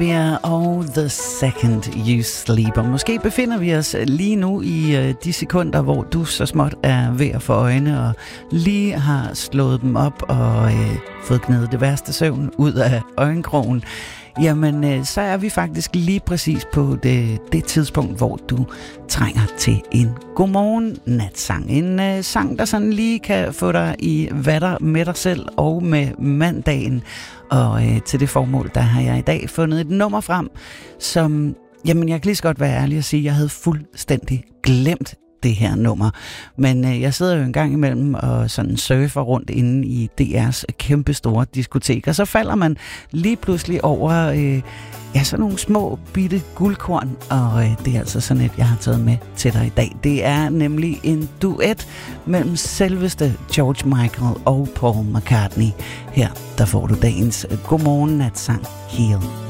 Bear og The Second You Sleep. Og måske befinder vi os lige nu i de sekunder, hvor du så småt er ved at få øjne og lige har slået dem op og fået gnædet det værste søvn ud af øjenkrogen. Jamen, så er vi faktisk lige præcis på det tidspunkt, hvor du trænger til en godmorgen natsang. En sang, der sådan lige kan få dig i vatter med dig selv og med mandagen. Og til det formål, der har jeg i dag fundet et nummer frem, som, jamen jeg kan lige så godt være ærlig at sige, at jeg havde fuldstændig glemt det her nummer. Men jeg sidder jo en gang imellem og sådan surfer rundt inde i DR's kæmpe store diskotek, og så falder man lige pludselig over sådan nogle små bitte guldkorn, og det er altså sådan et, jeg har taget med til dig i dag. Det er nemlig en duet mellem selveste George Michael og Paul McCartney. Her, der får du dagens godmorgen natsang, Heal.